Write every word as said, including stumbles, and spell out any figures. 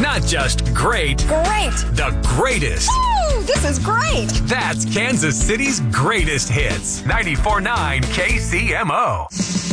Not just great, Great. the greatest. Woo, this is great. That's Kansas City's greatest hits. ninety-four point nine K C M O.